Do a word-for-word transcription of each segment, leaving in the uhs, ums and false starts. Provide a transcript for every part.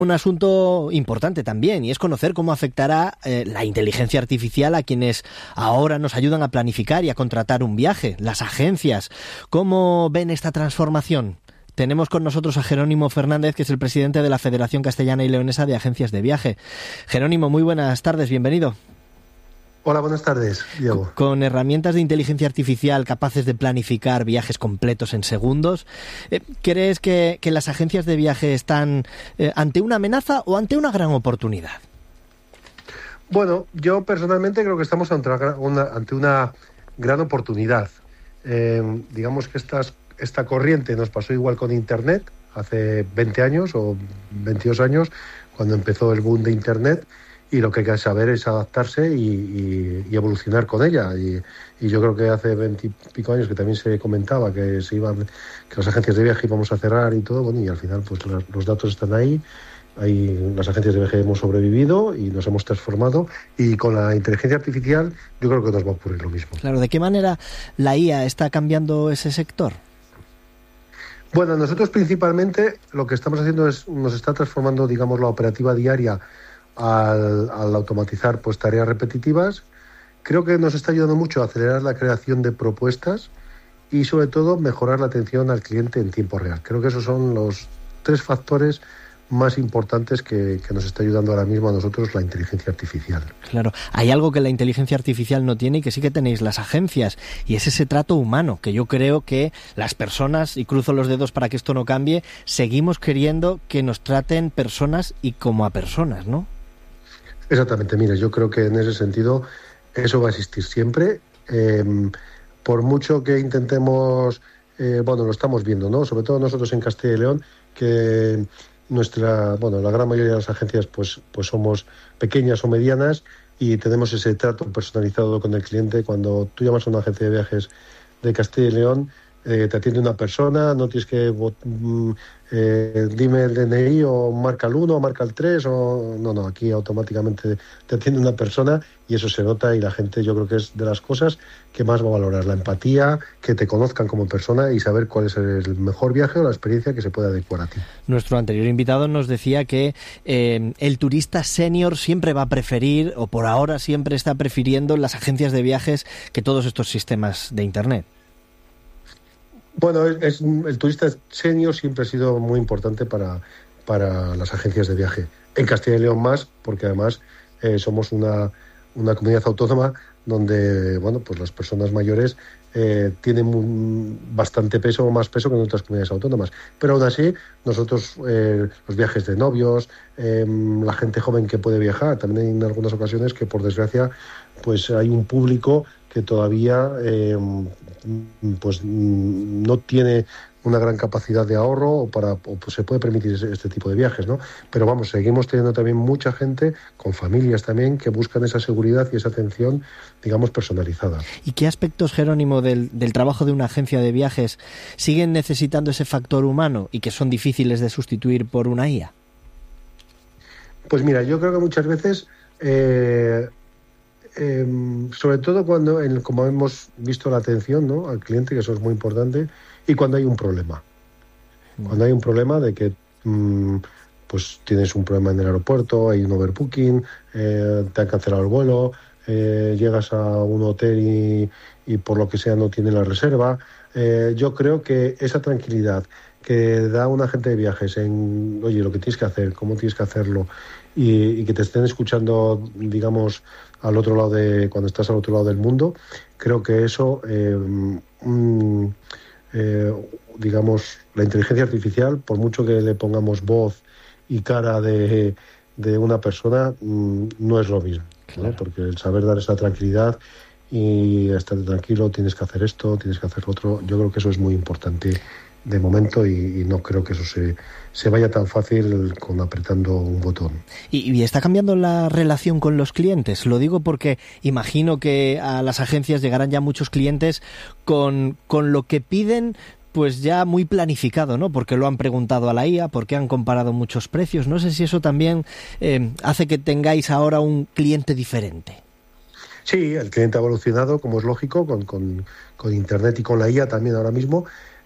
Un asunto importante también, y es conocer cómo afectará eh, la inteligencia artificial a quienes ahora nos ayudan a planificar y a contratar un viaje, las agencias. ¿Cómo ven esta transformación? Tenemos con nosotros a Jerónimo Fernández, que es el presidente de la Federación Castellana y Leonesa de Agencias de Viaje. Jerónimo, muy buenas tardes, bienvenido. Hola, buenas tardes, Diego. Con herramientas de inteligencia artificial capaces de planificar viajes completos en segundos, ¿crees que, que las agencias de viaje están eh, ante una amenaza o ante una gran oportunidad? Bueno, yo personalmente creo que estamos ante una, ante una gran oportunidad. Eh, digamos que estas, esta corriente nos pasó igual con Internet hace veinte años o veintidós años, cuando empezó el boom de Internet. Y lo que hay que saber es adaptarse y, y, y evolucionar con ella. Y, y yo creo que hace veintipico años que también se comentaba que se iban, que las agencias de viaje íbamos a cerrar y todo, bueno, y al final pues la, los datos están ahí. Ahí las agencias de viaje hemos sobrevivido y nos hemos transformado, y con la inteligencia artificial yo creo que nos va a ocurrir lo mismo. Claro, ¿de qué manera la I A está cambiando ese sector? Bueno, nosotros principalmente lo que estamos haciendo es, nos está transformando, digamos, la operativa diaria. Al, al automatizar pues tareas repetitivas. Creo que nos está ayudando mucho a acelerar la creación de propuestas y sobre todo mejorar la atención al cliente en tiempo real. Creo que esos son los tres factores más importantes que, que nos está ayudando ahora mismo a nosotros la inteligencia artificial. Claro, hay algo que la inteligencia artificial no tiene y que sí que tenéis las agencias, y es ese trato humano, que yo creo que las personas, y cruzo los dedos para que esto no cambie, seguimos queriendo que nos traten personas y como a personas, ¿no? Exactamente, mira, yo creo que en ese sentido eso va a existir siempre. Eh, por mucho que intentemos, eh, bueno, lo estamos viendo, ¿no? Sobre todo nosotros en Castilla y León, que nuestra, bueno, la gran mayoría de las agencias pues, pues somos pequeñas o medianas y tenemos ese trato personalizado con el cliente. Cuando tú llamas a una agencia de viajes de Castilla y León, eh, te atiende una persona, no tienes que eh, dime el D N I o marca el uno o marca el tres, o no, no, aquí automáticamente te atiende una persona y eso se nota, y la gente yo creo que es de las cosas que más va a valorar, la empatía, que te conozcan como persona y saber cuál es el mejor viaje o la experiencia que se puede adecuar a ti. Nuestro anterior invitado nos decía que eh, el turista senior siempre va a preferir, o por ahora siempre está prefiriendo, las agencias de viajes que todos estos sistemas de Internet. Bueno, es, es, el turista senior siempre ha sido muy importante para, para las agencias de viaje. En Castilla y León más, porque además eh, somos una, una comunidad autónoma donde, bueno, pues las personas mayores eh, tienen un, bastante peso, más peso que en otras comunidades autónomas. Pero aún así, nosotros, eh, los viajes de novios, eh, la gente joven que puede viajar, también hay en algunas ocasiones que, por desgracia, pues hay un público que todavía eh, pues no tiene una gran capacidad de ahorro o para o pues se puede permitir este tipo de viajes, ¿no? Pero vamos, seguimos teniendo también mucha gente con familias también que buscan esa seguridad y esa atención, digamos, personalizada. ¿Y qué aspectos, Jerónimo, del, del trabajo de una agencia de viajes siguen necesitando ese factor humano y que son difíciles de sustituir por una I A? Pues mira, yo creo que muchas veces eh, Eh, sobre todo cuando, en, como hemos visto, la atención, ¿no?, al cliente, que eso es muy importante, y cuando hay un problema. Cuando hay un problema de que mmm, pues tienes un problema en el aeropuerto, hay un overbooking, eh, te han cancelado el vuelo, eh, llegas a un hotel y, y por lo que sea no tiene la reserva. Eh, yo creo que esa tranquilidad que da un agente de viajes en, oye, lo que tienes que hacer, cómo tienes que hacerlo, y, y que te estén escuchando, digamos, al otro lado de, cuando estás al otro lado del mundo, creo que eso, eh, mm, eh, digamos, la inteligencia artificial, por mucho que le pongamos voz y cara de, de una persona, mm, no es lo mismo, ¿no? Claro. Porque el saber dar esa tranquilidad y estar tranquilo, tienes que hacer esto, tienes que hacer lo otro, yo creo que eso es muy importante de momento, y, y no creo que eso se, se vaya tan fácil con apretando un botón. ¿Y, y está cambiando la relación con los clientes? Lo digo porque imagino que a las agencias llegarán ya muchos clientes con, con lo que piden pues ya muy planificado, ¿no? Porque lo han preguntado a la I A, porque han comparado muchos precios. No sé si eso también eh, hace que tengáis ahora un cliente diferente. Sí, el cliente ha evolucionado, como es lógico, con, con, con Internet y con la I A también ahora mismo.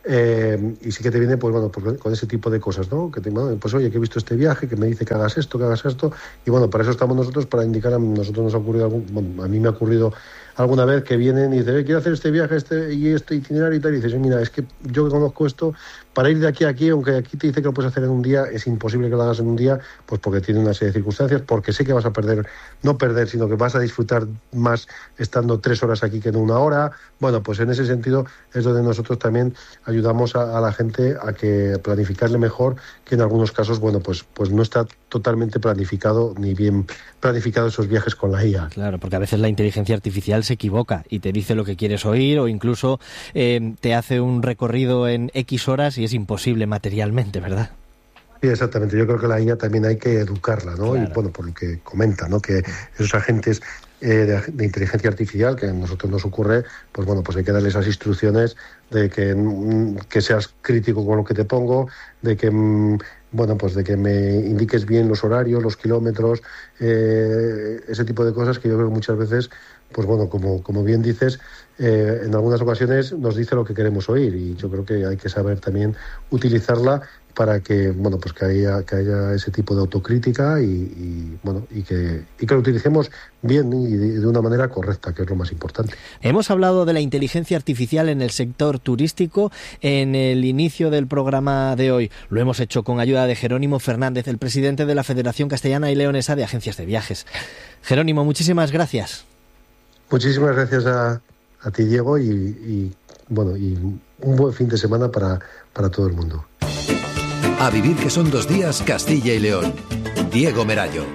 Eh, y sí que te viene, pues bueno, pues, con ese tipo de cosas, ¿no? Que te, bueno, pues oye, que he visto este viaje, que me dice que hagas esto, que hagas esto, y bueno, para eso estamos nosotros, para indicar, a nosotros nos ha ocurrido, algún, bueno, a mí me ha ocurrido alguna vez que vienen y dicen, eh, quiero hacer este viaje este y este itinerario y tal, y dices, mira, es que yo que conozco esto, para ir de aquí a aquí, aunque aquí te dice que lo puedes hacer en un día, es imposible que lo hagas en un día, pues porque tiene una serie de circunstancias, porque sé que vas a perder, no perder, sino que vas a disfrutar más estando tres horas aquí que en una hora. Bueno, pues en ese sentido es donde nosotros también ayudamos a, a la gente a que planificarle mejor, que en algunos casos, bueno, pues, pues no está totalmente planificado ni bien planificado esos viajes con la I A. Claro, porque a veces la inteligencia artificial se equivoca y te dice lo que quieres oír, o incluso eh, te hace un recorrido en X horas y es imposible materialmente, ¿verdad? Sí, exactamente. Yo creo que la I A también hay que educarla, ¿no? Claro. Y bueno, por lo que comenta, ¿no? Que esos agentes eh, de, de inteligencia artificial, que a nosotros nos ocurre, pues bueno, pues hay que darle esas instrucciones de que, mm, que seas crítico con lo que te pongo, de que, mm, bueno, pues de que me indiques bien los horarios, los kilómetros, eh, ese tipo de cosas que yo creo que muchas veces, pues bueno, como, como bien dices, eh, en algunas ocasiones nos dice lo que queremos oír, y yo creo que hay que saber también utilizarla para que, bueno, pues que haya, que haya ese tipo de autocrítica y, y bueno, y que, y que lo utilicemos bien y de, de una manera correcta, que es lo más importante. Hemos hablado de la inteligencia artificial en el sector turístico en el inicio del programa de hoy. Lo hemos hecho con ayuda de Jerónimo Fernández, el presidente de la Federación Castellana y Leonesa de Agencias de Viajes. Jerónimo, muchísimas gracias. Muchísimas gracias a, a ti, Diego, y, y bueno, y un buen fin de semana para, para todo el mundo. A vivir, que son dos días, Castilla y León. Diego Merayo.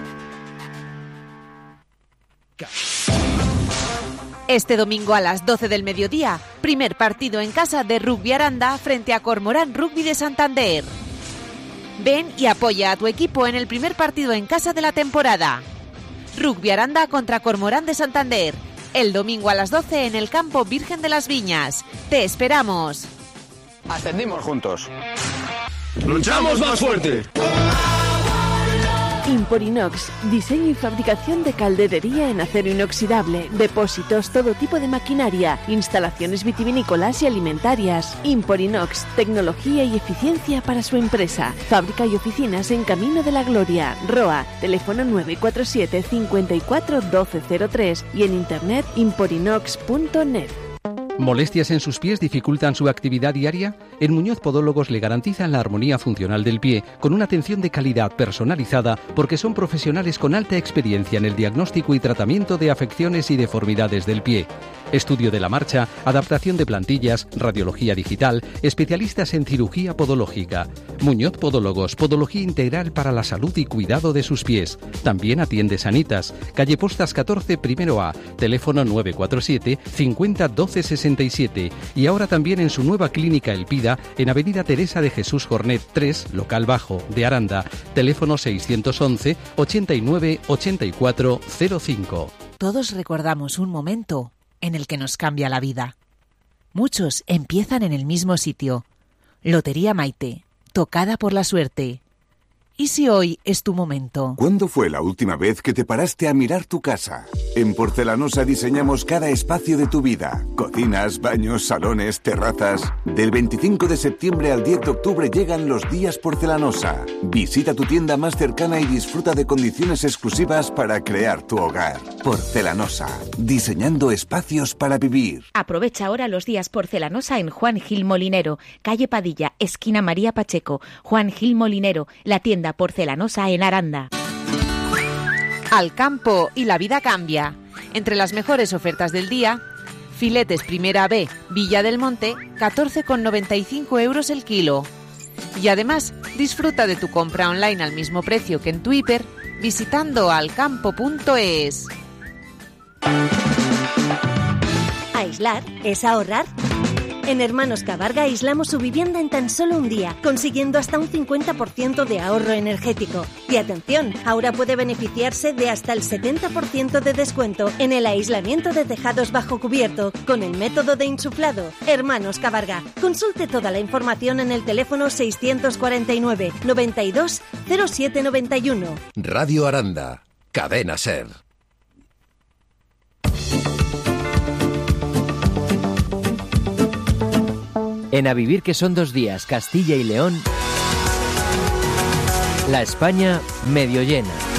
Este domingo a las doce del mediodía, primer partido en casa de Rugby Aranda frente a Cormorán Rugby de Santander. Ven y apoya a tu equipo en el primer partido en casa de la temporada. Rugby Aranda contra Cormorán de Santander. El domingo a las doce en el campo Virgen de las Viñas. Te esperamos. Ascendimos juntos. ¡Luchamos más fuerte! Imporinox, diseño y fabricación de calderería en acero inoxidable, depósitos, todo tipo de maquinaria, instalaciones vitivinícolas y alimentarias. Imporinox, tecnología y eficiencia para su empresa. Fábrica y oficinas en Camino de la Gloria, Roa, teléfono nueve cuatro siete, cincuenta y cuatro, doce cero tres y en internet imporinox punto net. ¿Molestias en sus pies dificultan su actividad diaria? En Muñoz Podólogos le garantizan la armonía funcional del pie con una atención de calidad personalizada, porque son profesionales con alta experiencia en el diagnóstico y tratamiento de afecciones y deformidades del pie. Estudio de la marcha, adaptación de plantillas, radiología digital, especialistas en cirugía podológica. Muñoz Podólogos, podología integral para la salud y cuidado de sus pies. También atiende Sanitas, calle Postas catorce, primero A, teléfono nueve cuatro siete, cincuenta, doce sesenta y siete, y ahora también en su nueva clínica El Pida, en avenida Teresa de Jesús Jornet tres, local bajo, de Aranda, teléfono seiscientos once, ochenta y nueve, ochenta y cuatro, cero cinco. Todos recordamos un momento en el que nos cambia la vida. Muchos empiezan en el mismo sitio. Lotería Maite, tocada por la suerte. ¿Y si hoy es tu momento? ¿Cuándo fue la última vez que te paraste a mirar tu casa? En Porcelanosa diseñamos cada espacio de tu vida. Cocinas, baños, salones, terrazas. Del veinticinco de septiembre al diez de octubre llegan los días Porcelanosa. Visita tu tienda más cercana y disfruta de condiciones exclusivas para crear tu hogar. Porcelanosa, diseñando espacios para vivir. Aprovecha ahora los días Porcelanosa en Juan Gil Molinero, calle Padilla, esquina María Pacheco. Juan Gil Molinero, la tienda Porcelanosa en Aranda. Al campo y la vida cambia. Entre las mejores ofertas del día, filetes Primera B, Villa del Monte, catorce con noventa y cinco euros el kilo. Y además, disfruta de tu compra online al mismo precio que en tu hiper visitando alcampo punto es. ¿Aislar es ahorrar? En Hermanos Cabarga aislamos su vivienda en tan solo un día, consiguiendo hasta un cincuenta por ciento de ahorro energético. Y atención, ahora puede beneficiarse de hasta el setenta por ciento de descuento en el aislamiento de tejados bajo cubierto con el método de insuflado. Hermanos Cabarga. Consulte toda la información en el teléfono seiscientos cuarenta y nueve, noventa y dos, cero siete noventa y uno. Radio Aranda, Cadena Ser. En A Vivir que son dos días, Castilla y León, la España medio llena.